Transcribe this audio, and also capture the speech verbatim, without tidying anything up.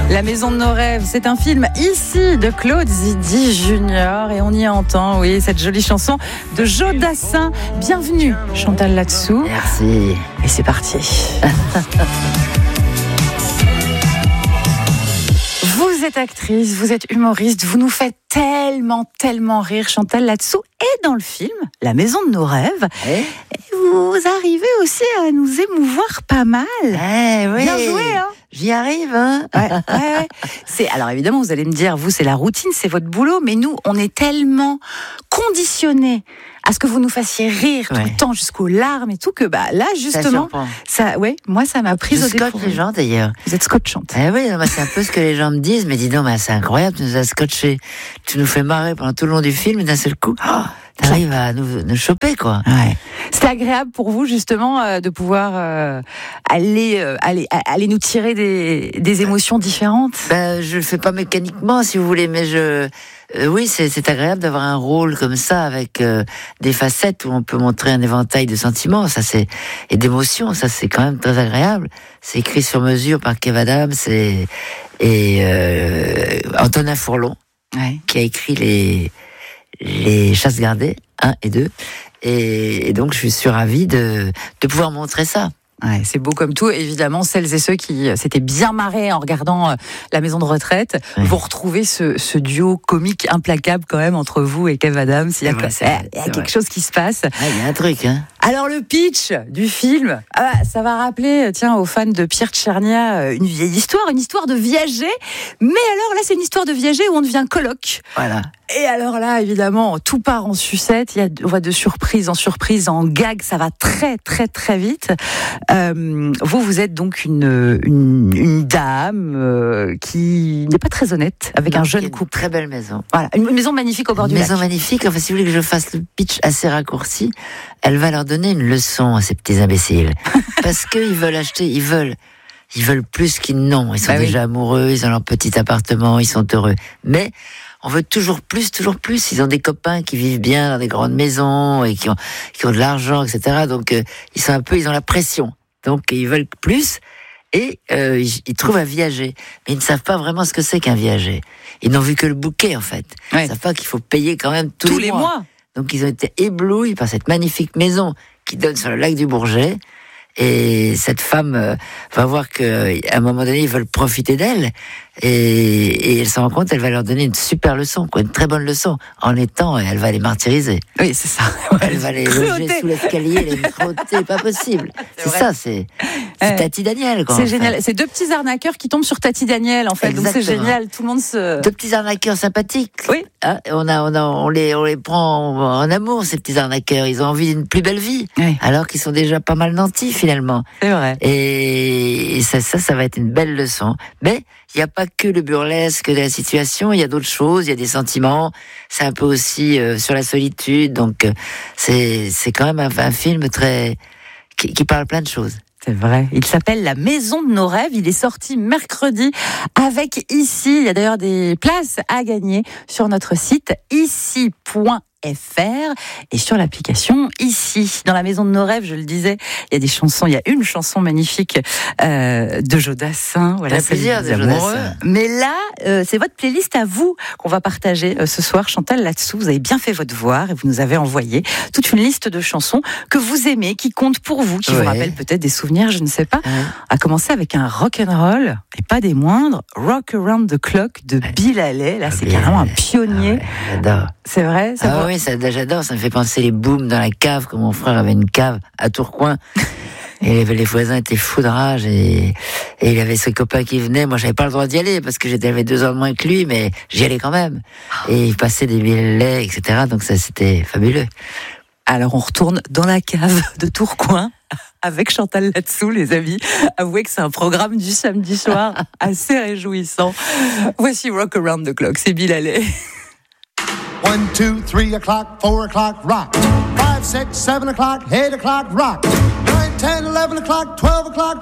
La maison de nos rêves, c'est un film ici de Claude Zidi Junior et on y entend, oui, cette jolie chanson de Joe Dassin. Bienvenue, Chantal Latsou. Merci. Et c'est parti. Vous êtes actrice, vous êtes humoriste, vous nous faites tellement, tellement rire. Chantal Latsou est dans le film La maison de nos rêves. Eh et vous arrivez aussi à nous émouvoir pas mal. Eh oui. Bien joué, hein. J'y arrive, hein. Ouais, ouais, ouais. C'est, alors évidemment, vous allez me dire, vous, c'est la routine, c'est votre boulot, mais nous, on est tellement conditionnés à ce que vous nous fassiez rire tout ouais. le temps, jusqu'aux larmes et tout, que bah là, justement, ça, ça ouais, moi, ça m'a prise Je au scotche dépourvu. les gens, d'ailleurs. Vous êtes scotchante. Eh oui, bah, c'est un peu ce que les gens me disent, mais dis donc, bah, c'est incroyable, tu nous as scotché. Tu nous fais marrer pendant tout le long du film, et d'un seul coup, oh, t'arrives à nous, nous choper, quoi. Ouais. C'était agréable pour vous, justement, euh, de pouvoir euh, aller, euh, aller, aller nous tirer des, des émotions différentes. Ben, je le fais pas mécaniquement, si vous voulez, mais je... Euh, oui, c'est, c'est agréable d'avoir un rôle comme ça, avec euh, des facettes où on peut montrer un éventail de sentiments, ça c'est et d'émotions, ça c'est quand même très agréable. C'est écrit sur mesure par Kev Adams et, et euh, Antonin Fourlon, Ouais. qui a écrit les les Chasses gardées un et deux, et, et donc je suis ravi de de pouvoir montrer ça. Ouais, c'est beau comme tout. Évidemment, celles et ceux qui s'étaient bien marrés en regardant euh, La maison de retraite, oui. vous retrouvez ce, ce duo comique implacable quand même entre vous et Kev Adams. Il y a, vrai, c'est vrai, il y a c'est quelque vrai. chose qui se passe. Ah, il y a un truc, hein. Alors le pitch du film, ah, ça va rappeler, tiens, aux fans de Pierre Tchernia, une vieille histoire, une histoire de viager. Mais alors là, c'est une histoire de viager où on devient coloc. Voilà. Et alors là, évidemment, tout part en sucette. Il y a, on va de surprise en surprise, en gag. Ça va très, très, très vite. Euh, vous, vous êtes donc une, une, une dame euh, qui n'est pas très honnête avec Non, un il y a jeune une couple. Très belle maison. Voilà, une maison magnifique au bord Une du maison lac. magnifique. Enfin, si vous voulez que je fasse le pitch assez raccourci, elle va leur donner une leçon à ces petits imbéciles. Parce qu'ils veulent acheter, ils veulent, ils veulent plus qu'ils n'ont. Ils sont Bah oui. déjà amoureux, ils ont leur petit appartement, ils sont heureux. Mais on veut toujours plus, toujours plus. Ils ont des copains qui vivent bien dans des grandes maisons et qui ont, qui ont de l'argent, et cetera. Donc, euh, ils sont un peu, ils ont la pression. Donc, ils veulent plus. Et euh, ils, ils trouvent un viager. Mais ils ne savent pas vraiment ce que c'est qu'un viager. Ils n'ont vu que le bouquet, en fait. Ouais. Ils ne savent pas qu'il faut payer quand même tous, Tous les mois. Donc ils ont été éblouis par cette magnifique maison qui donne sur le lac du Bourget. Et cette femme euh, va voir qu'à un moment donné, ils veulent profiter d'elle. Et, et elle se rend compte, elle va leur donner une super leçon, quoi, une très bonne leçon. En étant, elle va les martyriser. Oui, c'est ça. Elle va les loger sous l'escalier, les frotter, pas possible. C'est, C'est vrai. ça, c'est, c'est Euh, Tati Daniel, quoi. C'est en génial. fait. C'est deux petits arnaqueurs qui tombent sur Tati Daniel, en fait. Donc c'est Exactement. génial. Tout le monde se. Deux petits arnaqueurs sympathiques. Oui. Hein, on, a, on, a, on, les, on les prend en amour, ces petits arnaqueurs. Ils ont envie d'une plus belle vie. Oui. Alors qu'ils sont déjà pas mal nantis, finalement. C'est vrai. Et ça, ça, ça va être une belle leçon. Mais il n'y a pas que le burlesque de la situation, il y a d'autres choses, il y a des sentiments. C'est un peu aussi euh, sur la solitude. Donc, euh, c'est, c'est quand même un, un film très qui, qui parle plein de choses. C'est vrai. Il s'appelle La maison de nos rêves. Il est sorti mercredi avec Ici. Il y a d'ailleurs des places à gagner sur notre site ici point f r et sur l'application Ici. Dans La maison de nos rêves, je le disais, il y a des chansons. Il y a une chanson magnifique euh, de Joe Dassin. Voilà, Il y a plusieurs celle de des Joe amoureux. Dassin. Mais là, euh, c'est votre playlist à vous qu'on va partager euh, ce soir. Chantal Latsou, vous avez bien fait votre devoir et vous nous avez envoyé toute une liste de chansons que vous aimez, qui comptent pour vous, qui Ouais. vous rappellent peut-être des souvenirs, je ne sais pas. Ouais. A commencer avec un rock and roll et pas des moindres, Rock Around the Clock de Bill Haley. Là, Ah, c'est Bill carrément un Haley. pionnier. Ah ouais, j'adore. C'est vrai, ça Ah vous- oui, ça, j'adore. Ça me fait penser les booms dans la cave, comme mon frère avait une cave à Tourcoing. Et les, les voisins étaient fous de rage et, et il avait ses copains qui venaient. Moi, j'avais pas le droit d'y aller parce que j'avais deux ans de moins que lui, mais j'y allais quand même. Et il passait des billets, et cetera. Donc ça, c'était fabuleux. Alors, on retourne dans la cave de Tourcoing avec Chantal Latsou, les amis. Avouez que c'est un programme du samedi soir assez réjouissant. Voici Rock Around the Clock, c'est Bill Haley. One, two, three o'clock, four o'clock, rock. Five, six, seven o'clock, eight o'clock, rock. Nine, ten, eleven o'clock, twelve o'clock,